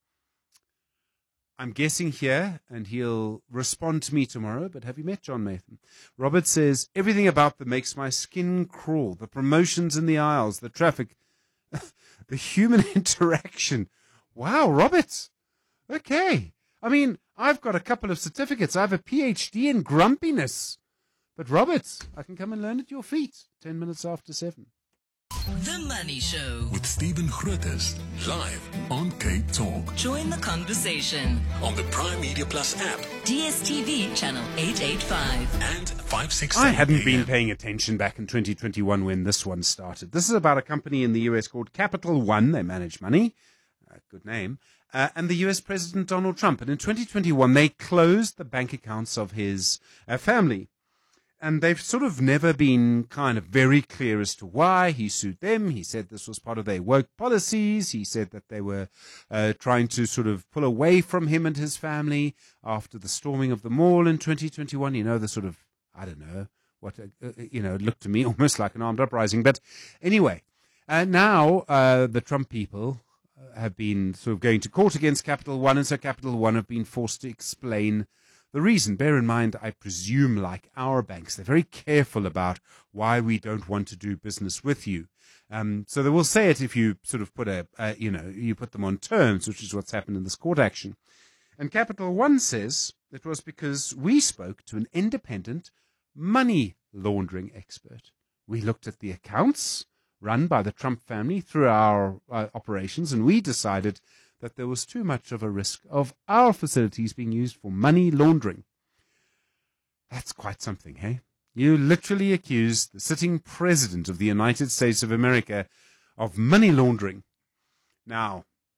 I'm guessing here, and he'll respond to me tomorrow, but have you met John Nathan? Robert says, everything about them makes my skin crawl. The promotions in the aisles, the traffic, the human interaction. Wow, Robert. Okay. I mean, I've got a couple of certificates. I have a P H D in grumpiness. But Robert, I can come and learn at your feet. Ten minutes after seven. The Money Show with Stephen Grootes, live on Cape Talk. Join the conversation on the Prime Media Plus app, D S T V channel eight eighty-five and five sixty-seven. I hadn't been paying attention back in twenty twenty-one when this one started. This is about a company in the U S called Capital One. They manage money. Uh, good name. Uh, and the U S President Donald Trump. And in twenty twenty-one, they closed the bank accounts of his uh, family. And they've sort of never been kind of very clear as to why he sued them. He said this was part of their woke policies. He said that they were uh, trying to sort of pull away from him and his family after the storming of the mall in twenty twenty-one. You know, the sort of, I don't know, what, uh, you know, it looked to me almost like an armed uprising. But anyway, uh, now uh, the Trump people have been sort of going to court against Capital One. And so Capital One have been forced to explain the reason. Bear in mind, I presume, like our banks, they're very careful about why we don't want to do business with you. Um, so they will say it if you sort of put a, uh, you know, you put them on terms, which is what's happened in this court action. And Capital One says it was because we spoke to an independent money laundering expert. We looked at the accounts run by the Trump family through our uh, operations, and we decided that there was too much of a risk of our facilities being used for money laundering. That's quite something, hey? You literally accused the sitting president of the United States of America of money laundering. Now,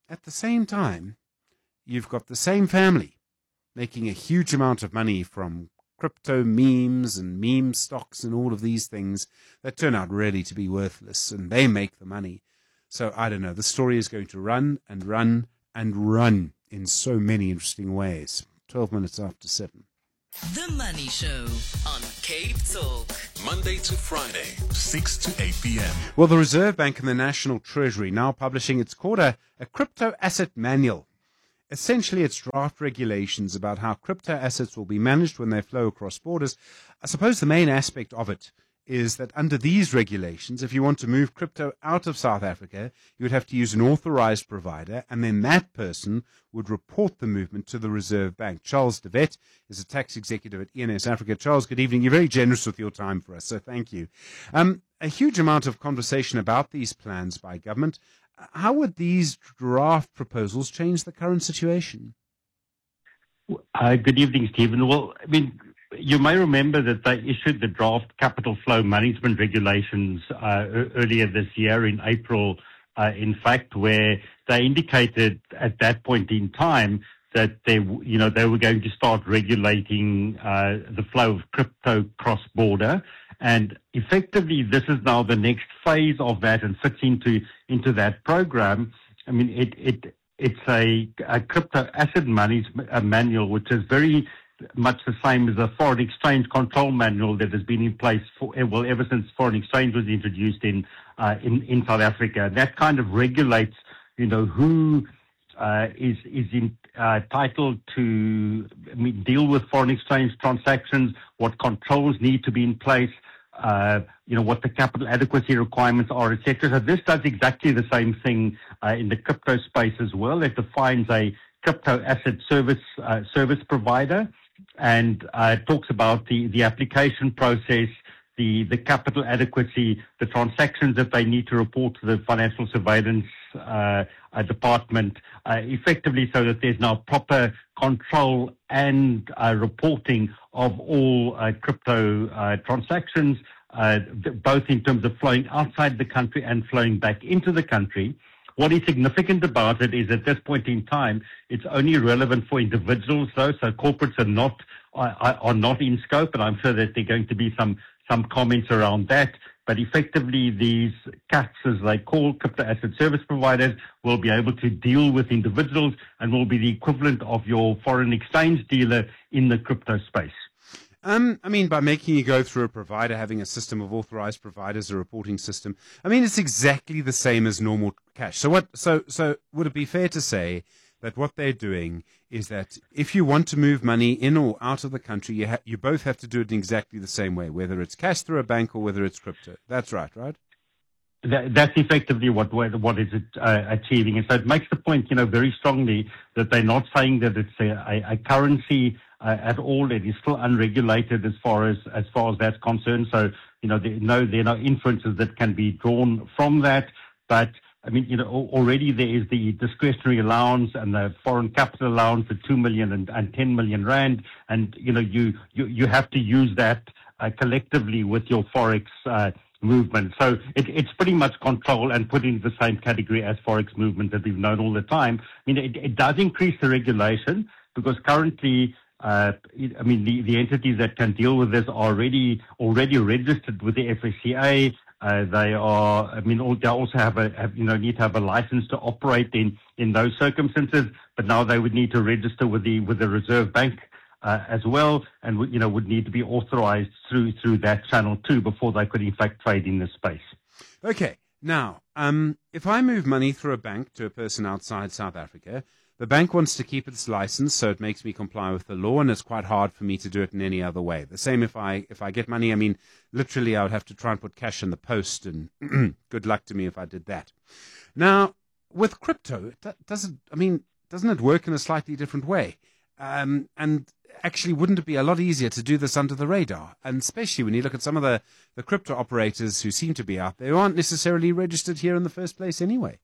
at the same time, you've got the same family making a huge amount of money from crypto memes and meme stocks and all of these things that turn out really to be worthless, and they make the money. So I don't know, the story is going to run and run and run in so many interesting ways. twelve minutes after seven. The Money Show on Cape Talk. Monday to Friday, six to eight p.m. Well, the Reserve Bank and the National Treasury now publishing, it's called a, a crypto asset manual. Essentially, it's draft regulations about how crypto assets will be managed when they flow across borders. I suppose the main aspect of it is that under these regulations, if you want to move crypto out of South Africa, you would have to use an authorized provider, and then that person would report the movement to the Reserve Bank. Charles de Wet is a tax executive at E N S Africa. Charles, good evening. You're very generous with your time for us, so thank you. Um, a huge amount of conversation about these plans by government. How would these draft proposals change the current situation? Uh, good evening, Stephen. Well, I mean, you may remember that they issued the draft capital flow management regulations uh, earlier this year in April, uh, in fact, where they indicated at that point in time that they, you know, they were going to start regulating uh, the flow of crypto cross-border. And effectively, this is now the next phase of that and fits into into that program. I mean, it it it's a, a crypto asset management a manual, which is very much the same as a foreign exchange control manual that has been in place for well ever since foreign exchange was introduced in uh, in in South Africa. That kind of regulates, you know, who uh, is is in, uh, entitled to I mean, deal with foreign exchange transactions, what controls need to be in place. Uh, you know, what the capital adequacy requirements are, et cetera. So this does exactly the same thing uh, in the crypto space as well. It defines a crypto asset service uh, service provider and uh, talks about the, the application process, the, the capital adequacy, the transactions that they need to report to the financial surveillance uh, uh, department, uh, effectively so that there's now proper control and uh, reporting of all uh, crypto uh, transactions, uh, both in terms of flowing outside the country and flowing back into the country. What is significant about it is at this point in time, it's only relevant for individuals, though, so corporates are not are, are not in scope, and I'm sure that there are going to be some some comments around that. But effectively, these C A Ts, as they call crypto asset service providers, will be able to deal with individuals and will be the equivalent of your foreign exchange dealer in the crypto space. Um, I mean, by making you go through a provider, having a system of authorized providers, a reporting system, I mean, it's exactly the same as normal cash. So what? So, so would it be fair to say that what they're doing is that if you want to move money in or out of the country, you, ha- you both have to do it in exactly the same way, whether it's cash through a bank or whether it's crypto. That's right, right? That, that's effectively what what is it uh, achieving. And so it makes the point, you know, very strongly that they're not saying that it's a, a, a currency uh, at all. It is still unregulated as far as as far as that's concerned. So, you know, there, no, there are no inferences that can be drawn from that. But I mean, you know, already there is the discretionary allowance and the foreign capital allowance for two million and, and ten million rand, and you know, you you, you have to use that uh, collectively with your forex uh, movement. So it, it's pretty much control and put into the same category as forex movement that we've known all the time. I mean, it, it does increase the regulation because currently, uh, I mean, the, the entities that can deal with this are already already registered with the F S C A. Uh, they are, I mean, all, they also have a, have, you know, need to have a license to operate in, in those circumstances. But now they would need to register with the with the Reserve Bank uh, as well, and you know, would need to be authorized through through that channel too before they could in fact trade in this space. Okay, now, um, if I move money through a bank to a person outside South Africa, the bank wants to keep its license, so it makes me comply with the law, and it's quite hard for me to do it in any other way. The same if I if I get money, I mean, literally I would have to try and put cash in the post, and good luck to me if I did that. Now, with crypto, it doesn't, I mean, doesn't it work in a slightly different way? Um, and actually, wouldn't it be a lot easier to do this under the radar? And especially when you look at some of the, the crypto operators who seem to be out there who aren't necessarily registered here in the first place anyway.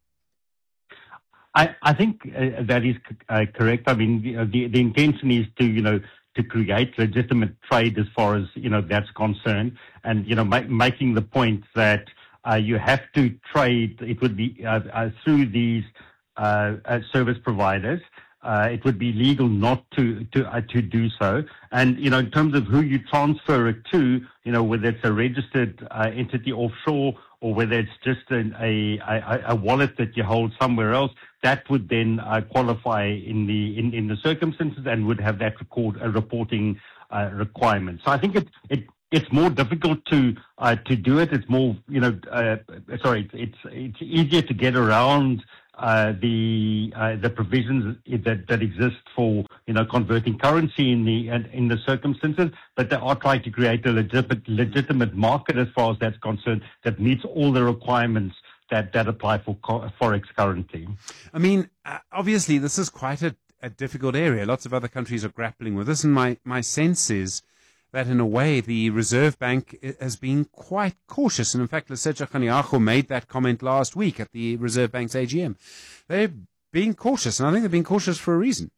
I, I think uh, that is uh, correct. I mean, the, the the intention is to, you know, to create legitimate trade as far as, you know, that's concerned. And, you know, ma- making the point that uh, you have to trade, it would be uh, uh, through these uh, uh, service providers. Uh, it would be legal not to to uh, to do so. And you know, in terms of who you transfer it to, you know, whether it's a registered uh, entity offshore or whether it's just an, a, a a wallet that you hold somewhere else, that would then uh, qualify in the in, in the circumstances and would have that record a reporting uh, requirement. So I think it it. It's more difficult to uh, to do it. It's more, you know, uh, sorry, it's it's easier to get around uh, the uh, the provisions that that exist for, you know, converting currency in the in the circumstances. But they are trying to create a legitimate legitimate market as far as that's concerned that meets all the requirements that that apply for forex currency. I mean, uh, obviously, this is quite a, a difficult area. Lots of other countries are grappling with this, and my my sense is that in a way the Reserve Bank has been quite cautious. And in fact, Lesetja Kganyago made that comment last week at the Reserve Bank's A G M. They're being cautious, and I think they're being cautious for a reason.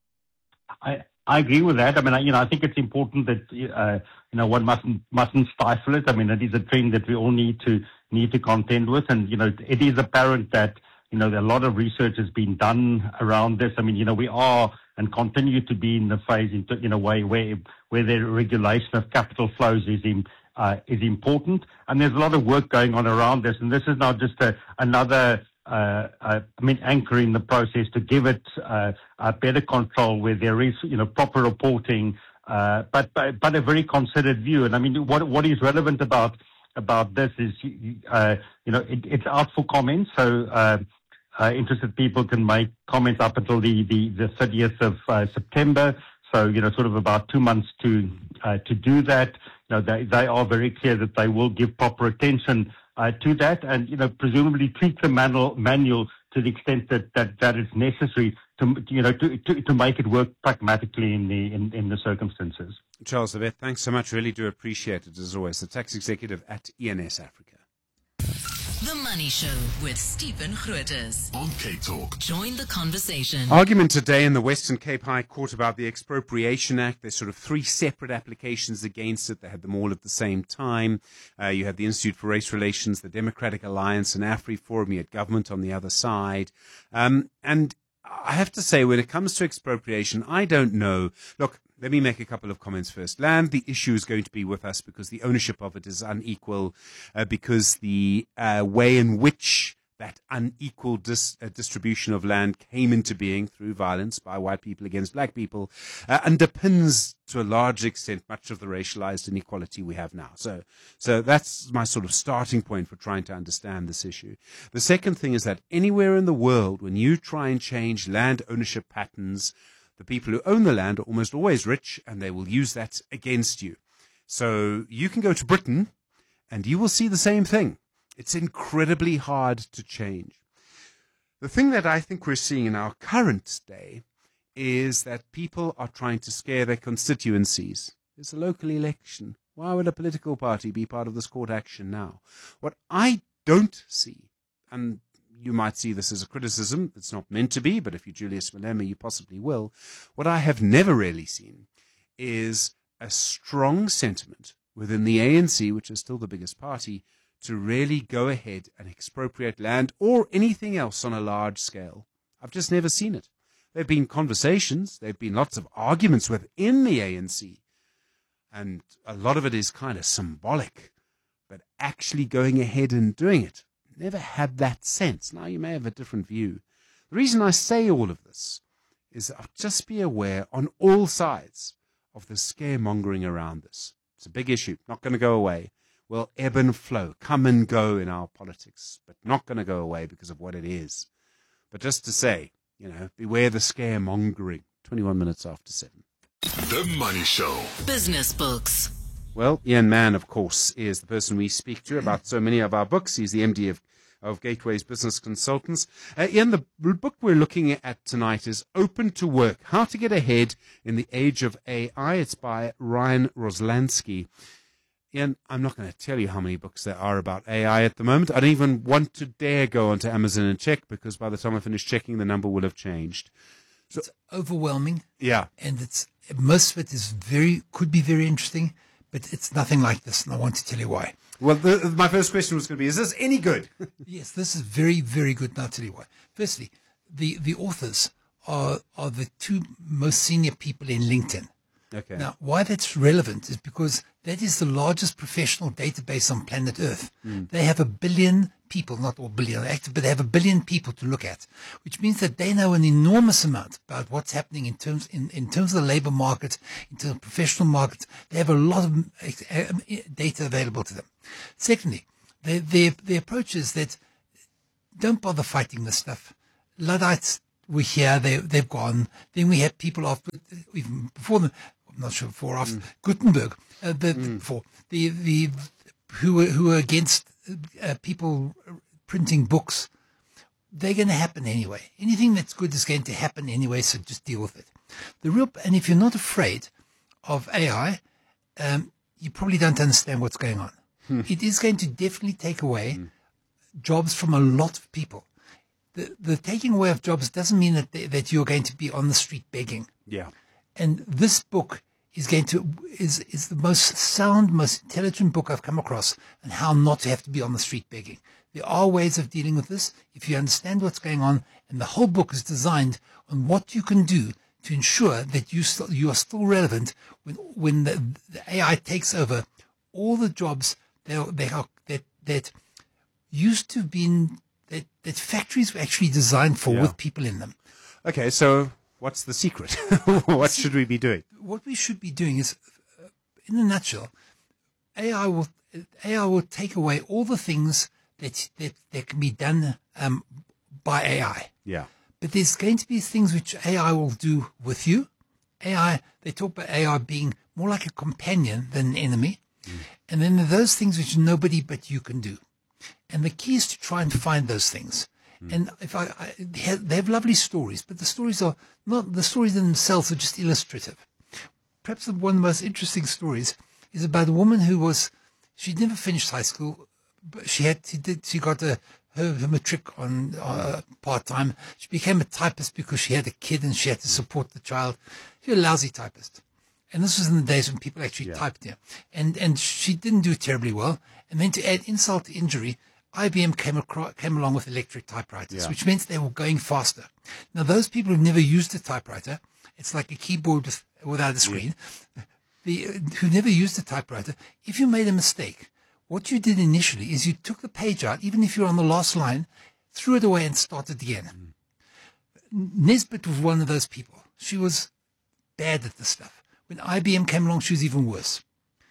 I, I agree with that. I mean, I, you know, I think it's important that, uh, you know, one mustn't, mustn't stifle it. I mean, it is a trend that we all need to, need to contend with. And, you know, it is apparent that, you know, a lot of research has been done around this. I mean, you know, we are and continue to be in the phase in, in a way where where the regulation of capital flows is in, uh, is important, and there's a lot of work going on around this. And this is not just a, another, uh, uh, I mean, anchor in the process to give it uh, a better control where there is, you know, proper reporting, uh, but, but but a very considered view. And I mean, what what is relevant about about this is, uh, you know, it, it's out for comment, so. Uh, Uh, interested people can make comments up until the, the, the thirtieth of uh, September. So, you know, sort of about two months to uh, to do that. You know, they, they are very clear that they will give proper attention uh, to that and, you know, presumably tweak the manual, manual to the extent that, that, that it's necessary to, you know, to, to, to make it work pragmatically in the, in, in the circumstances. Charles Levett, thanks so much. Really do appreciate it, as always. The tax executive at E N S Africa. The Money Show with Stephen Grootes on Cape Talk. Join the conversation. Argument today in the Western Cape High Court about the Expropriation Act. There's sort of three separate applications against it. They had them all at the same time. Uh, you had the Institute for Race Relations, the Democratic Alliance, and AfriForum. You had government on the other side. Um, and I have to say, when it comes to expropriation, I don't know. Look, let me make a couple of comments first. Land, the issue is going to be with us because the ownership of it is unequal, uh, because the uh, way in which that unequal dis- uh, distribution of land came into being through violence by white people against black people uh, underpins to a large extent much of the racialized inequality we have now. So, so that's my sort of starting point for trying to understand this issue. The second thing is that anywhere in the world, when you try and change land ownership patterns, the people who own the land are almost always rich, and they will use that against you. So you can go to Britain, and you will see the same thing. It's incredibly hard to change. The thing that I think we're seeing in our current day is that people are trying to scare their constituencies. It's a local election. Why would a political party be part of this court action now? What I don't see, and you might see this as a criticism. It's not meant to be, but if you're Julius Malema, you possibly will. What I have never really seen is a strong sentiment within the A N C, which is still the biggest party, to really go ahead and expropriate land or anything else on a large scale. I've just never seen it. There have been conversations. There have been lots of arguments within the A N C. And a lot of it is kind of symbolic. But actually going ahead and doing it, never had that sense. Now, you may have a different view. The reason I say all of this is that just be aware on all sides of the scaremongering around this. It's a big issue, not going to go away. Will ebb and flow, come and go in our politics, but not going to go away because of what it is. But just to say, you know, beware the scaremongering. twenty-one minutes after seven. The Money Show. Business books. Well, Ian Mann, of course, is the person we speak to about so many of our books. He's the M D of, of Gateways Business Consultants. Uh, Ian, the book we're looking at tonight is Open to Work, How to Get Ahead in the Age of A I. It's by Ryan Roslansky. Ian, I'm not going to tell you how many books there are about A I at the moment. I don't even want to dare go onto Amazon and check, because by the time I finish checking, the number will have changed. So, it's overwhelming. Yeah. And it's most of it is very, could be very interesting, but it's nothing like this, and I want to tell you why. Well, the, my first question was going to be, is this any good? Yes, this is very, very good, and I'll tell you why. Firstly, the, the authors are, are the two most senior people in LinkedIn. Okay. Now, why that's relevant is because that is the largest professional database on planet Earth. Mm. They have a billion people, not all billion active, but they have a billion people to look at, which means that they know an enormous amount about what's happening in terms in, in terms of the labor market, in terms of professional markets. They have a lot of um, data available to them. Secondly, their, their, their approach is that don't bother fighting this stuff. Luddites were here, they, they've gone. Then we had people after, even before them, I'm not sure before or after, mm. Gutenberg, uh, the, mm. before, the, the, who were, who were against uh, people printing books. They're going to happen anyway. Anything that's good is going to happen anyway, so just deal with it. The real, and if you're not afraid of A I, um, you probably don't understand what's going on. Hmm. It is going to definitely take away hmm. jobs from a lot of people. The, the taking away of jobs doesn't mean that they, that you're going to be on the street begging. Yeah. And this book is going to is is the most sound, most intelligent book I've come across on how not to have to be on the street begging. There are ways of dealing with this if you understand what's going on, and the whole book is designed on what you can do to ensure that you still you are still relevant when when the, the A I takes over all the jobs that they are, that that used to have been that that factories were actually designed for, yeah. with people in them. Okay, so what's the secret? What should we be doing? What we should be doing is, uh, in a nutshell, A I will A I will take away all the things that that, that can be done um, by A I. Yeah. But there's going to be things which A I will do with you. A I, they talk about A I being more like a companion than an enemy. Mm. And then there are those things which nobody but you can do. And the key is to try and find those things. Mm. And if I, I they, have, they have lovely stories, but the stories are not, the stories themselves are just illustrative. Perhaps one of the most interesting stories is about a woman who was, she'd never finished high school, but she had, she did, she got a, her, her matric on uh, part-time. She became a typist because she had a kid and she had to support the child. She was a lousy typist. And this was in the days when people actually yeah. typed here. And, and she didn't do terribly well. And then to add insult to injury, I B M came, across, came along with electric typewriters, yeah. which meant they were going faster. Now, those people who've never used a typewriter, it's like a keyboard with, without a screen, yeah. the, who never used a typewriter, if you made a mistake, what you did initially is you took the page out, even if you're on the last line, threw it away and started again. Mm. Nesbitt was one of those people. She was bad at this stuff. When I B M came along, she was even worse.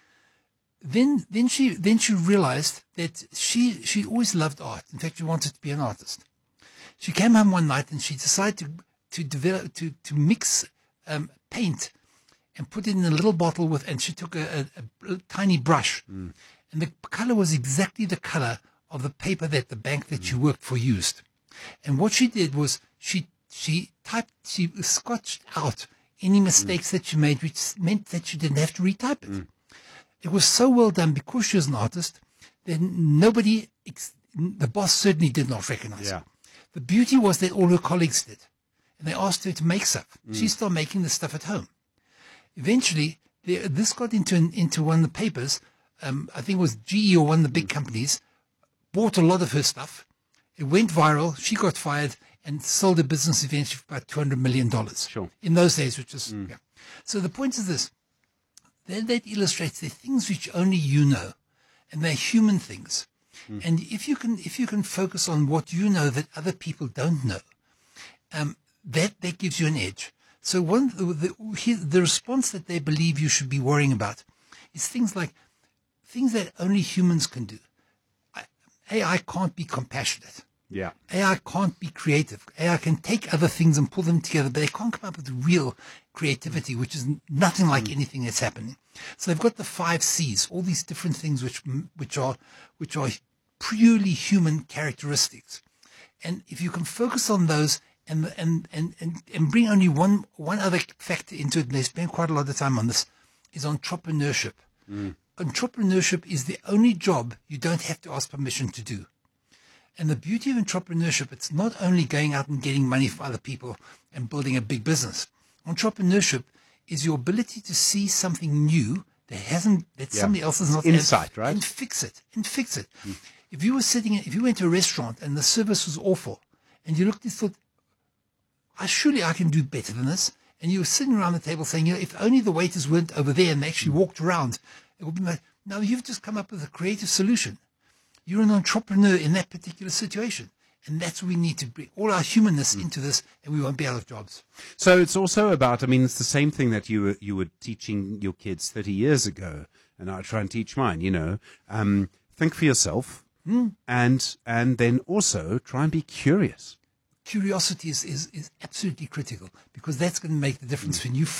Then, then she, then she realized that she, she always loved art. In fact, she wanted to be an artist. She came home one night and she decided to, to develop, to, to mix, um, paint and put it in a little bottle with, and she took a, a, a tiny brush. Mm. And the color was exactly the color of the paper that the bank that mm. she worked for used. And what she did was she, she typed, she scotched out any mistakes mm. that she made, which meant that she didn't have to retype it. Mm. It was so well done because she was an artist that nobody, the boss certainly did not recognize yeah. her. The beauty was that all her colleagues did. And they asked her to make stuff. Mm. She started making the stuff at home. Eventually, they, this got into, an, into one of the papers. Um, I think it was G E or one of the big mm. companies, bought a lot of her stuff. It went viral. She got fired and sold her business eventually for about two hundred million dollars. Sure. In those days, which is, mm. yeah. So the point is this. That, that illustrates the things which only you know, and they're human things. Mm. And if you can, if you can focus on what you know that other people don't know, um, that, that gives you an edge. So one, the, the, the response that they believe you should be worrying about is things like, things that only humans can do. A I can't be compassionate. Yeah. A I can't be creative. A I can take other things and pull them together, but they can't come up with real creativity, which is nothing like mm. anything that's happening. So they've got the five C's, all these different things which which are which are purely human characteristics. And if you can focus on those and and and and, and bring only one one other factor into it, and they spend quite a lot of time on this, is entrepreneurship. Mm. Entrepreneurship is the only job you don't have to ask permission to do. And the beauty of entrepreneurship, it's not only going out and getting money for other people and building a big business. Entrepreneurship is your ability to see something new that hasn't, that yeah. somebody else has not insight, had, right? And fix it, and fix it. Mm. If you were sitting, if you went to a restaurant and the service was awful, and you looked and thought, I, surely I can do better than this. And you were sitting around the table saying, you know, if only the waiters weren't over there and they actually walked around, it would be like, no, you've just come up with a creative solution. You're an entrepreneur in that particular situation. And that's what we need to bring all our humanness mm. into this, and we won't be out of jobs. So it's also about, I mean, it's the same thing that you were, you were teaching your kids thirty years ago, and I try and teach mine, you know. Um, think for yourself, mm. and and then also try and be curious. Curiosity is, is, is absolutely critical, because that's going to make the difference mm. when you